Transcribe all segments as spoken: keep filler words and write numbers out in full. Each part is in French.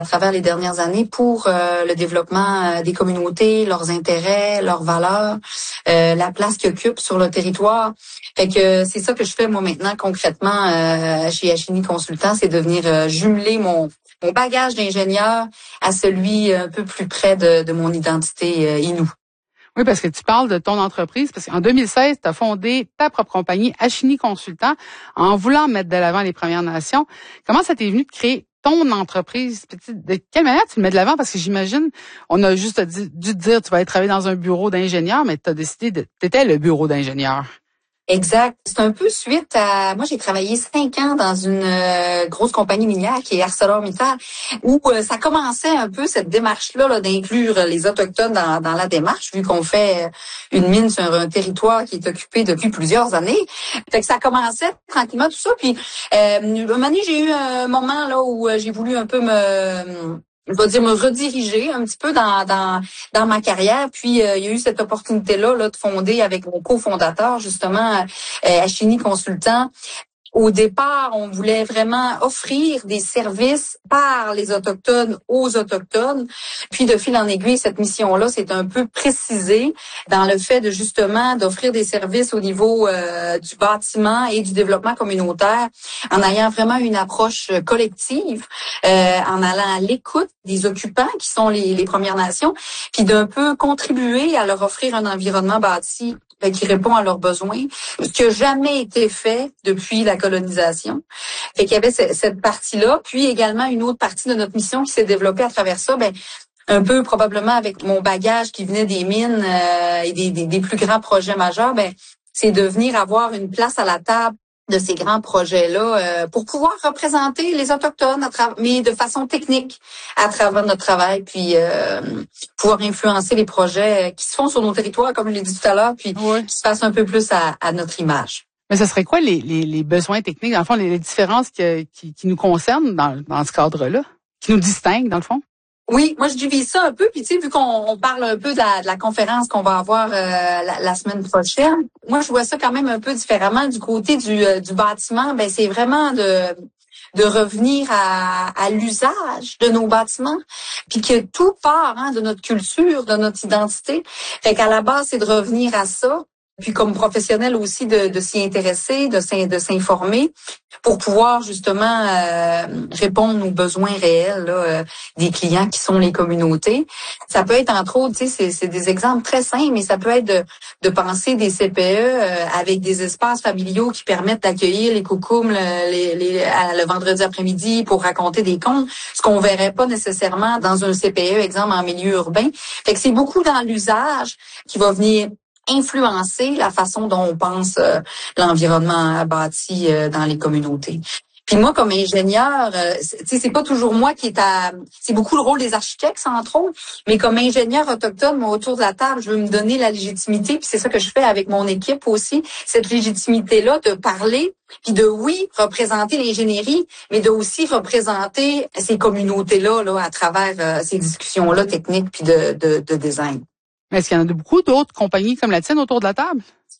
à travers les dernières années pour euh, le développement euh, des communautés, leurs intérêts, leurs valeurs, euh, la place qu'ils occupent sur le territoire. Fait que c'est ça que je fais moi maintenant concrètement euh, chez Achini Consultants, c'est de venir euh, jumeler mon mon bagage d'ingénieur à celui un peu plus près de, de mon identité euh, Innu. Oui, parce que tu parles de ton entreprise, parce qu'en deux mille seize, tu as fondé ta propre compagnie, Achini Consultants, en voulant mettre de l'avant les Premières Nations. Comment ça t'est venu de créer ton entreprise? De quelle manière tu le mets de l'avant? Parce que j'imagine, on a juste dû te dire, tu vas aller travailler dans un bureau d'ingénieur, mais tu as décidé de, t'étais le bureau d'ingénieur. Exact. C'est un peu suite à... Moi, j'ai travaillé cinq ans dans une euh, grosse compagnie minière qui est ArcelorMittal, où euh, ça commençait un peu cette démarche-là là, d'inclure les Autochtones dans, dans la démarche, vu qu'on fait une mine sur un territoire qui est occupé depuis plusieurs années. Fait que ça commençait tranquillement, tout ça. Puis, euh, un moment donné, j'ai eu un moment là où j'ai voulu un peu me... je vais dire me rediriger un petit peu dans dans dans ma carrière. Puis euh, il y a eu cette opportunité là là de fonder avec mon cofondateur justement euh, Achini Consultants. Au départ, on voulait vraiment offrir des services par les Autochtones aux Autochtones. Puis, de fil en aiguille, cette mission-là s'est un peu précisée dans le fait de justement d'offrir des services au niveau euh, du bâtiment et du développement communautaire en ayant vraiment une approche collective, euh, en allant à l'écoute des occupants qui sont les, les Premières Nations, puis d'un peu contribuer à leur offrir un environnement bâti qui répond à leurs besoins, ce qui n'a jamais été fait depuis la colonisation. Fait qu'il y avait cette partie-là, puis également une autre partie de notre mission qui s'est développée à travers ça, ben un peu probablement avec mon bagage qui venait des mines euh, et des, des, des plus grands projets majeurs, ben c'est de venir avoir une place à la table de ces grands projets-là euh, pour pouvoir représenter les Autochtones, à tra- mais de façon technique à travers notre travail, puis euh, pouvoir influencer les projets qui se font sur nos territoires, comme je l'ai dit tout à l'heure, puis oui. qui se fassent un peu plus à, à notre image. Mais ce serait quoi les, les, les besoins techniques, dans le fond, les, les différences que, qui, qui nous concernent dans, dans ce cadre-là, qui nous distinguent, dans le fond? Oui, moi je divise ça un peu, puis tu sais, vu qu'on on parle un peu de la, de la conférence qu'on va avoir euh, la, la semaine prochaine, moi je vois ça quand même un peu différemment. Du côté du, euh, du bâtiment, ben c'est vraiment de de revenir à, à l'usage de nos bâtiments, puis que tout part hein, de notre culture, de notre identité. Fait qu'à la base, c'est de revenir à ça. Puis comme professionnel aussi de, de s'y intéresser, de, de s'informer pour pouvoir justement euh, répondre aux besoins réels là, euh, des clients qui sont les communautés. Ça peut être entre autres, tu sais, c'est, c'est des exemples très simples, mais ça peut être de, de penser des C P E euh, avec des espaces familiaux qui permettent d'accueillir les coucoums le, les, les, à, le vendredi après-midi pour raconter des contes, ce qu'on verrait pas nécessairement dans un C P E, exemple en milieu urbain. Fait que c'est beaucoup dans l'usage qui va venir influencer la façon dont on pense euh, l'environnement bâti euh, dans les communautés. Puis moi, comme ingénieur, euh, c'est, c'est pas toujours moi qui est à... C'est beaucoup le rôle des architectes, entre autres, mais comme ingénieur autochtone, moi, autour de la table, je veux me donner la légitimité, puis c'est ça que je fais avec mon équipe aussi, cette légitimité-là de parler, puis de, oui, représenter l'ingénierie, mais de aussi représenter ces communautés-là là, à travers euh, ces discussions-là techniques puis de, de, de design. Mais est-ce qu'il y en a beaucoup d'autres compagnies comme la tienne autour de la table?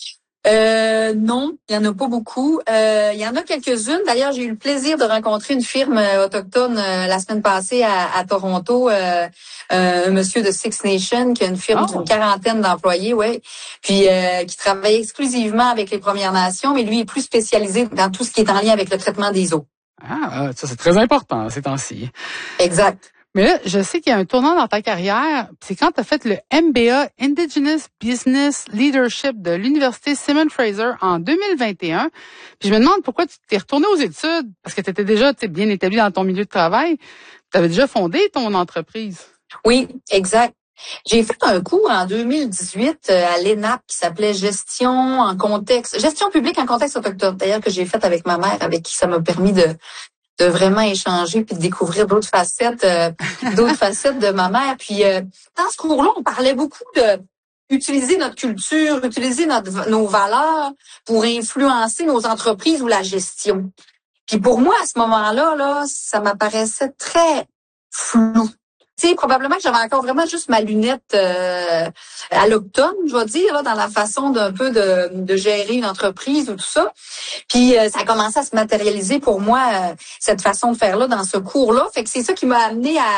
Euh, non, il y en a pas beaucoup. Euh, il y en a quelques-unes. D'ailleurs, j'ai eu le plaisir de rencontrer une firme euh, autochtone euh, la semaine passée à, à Toronto, euh, euh, un monsieur de Six Nations qui a une firme oh. d'une quarantaine d'employés, ouais, puis euh, qui travaille exclusivement avec les Premières Nations, mais lui est plus spécialisé dans tout ce qui est en lien avec le traitement des eaux. Ah, ça c'est très important ces temps-ci. Exact. Mais là, je sais qu'il y a un tournant dans ta carrière. C'est quand tu as fait le M B A Indigenous Business Leadership de l'Université Simon Fraser en deux mille vingt et un. Puis je me demande pourquoi tu t'es retourné aux études, parce que tu étais déjà bien établi dans ton milieu de travail. Tu avais déjà fondé ton entreprise. Oui, exact. J'ai fait un cours en deux mille dix-huit à l'E N A P qui s'appelait Gestion en contexte, gestion publique en contexte autochtone. D'ailleurs, que j'ai fait avec ma mère, avec qui ça m'a permis de de vraiment échanger puis de découvrir d'autres facettes, euh, d'autres facettes de ma mère. Puis euh, dans ce cours-là, on parlait beaucoup de utiliser notre culture, utiliser notre, nos valeurs pour influencer nos entreprises ou la gestion. Puis pour moi, à ce moment-là, là, ça m'apparaissait très flou. Tu sais, probablement que j'avais encore vraiment juste ma lunette euh, à l'octone, je vais dire, là, dans la façon d'un peu de, de gérer une entreprise ou tout ça. Puis euh, ça a commencé à se matérialiser pour moi, euh, cette façon de faire-là dans ce cours-là. Fait que c'est ça qui m'a amené à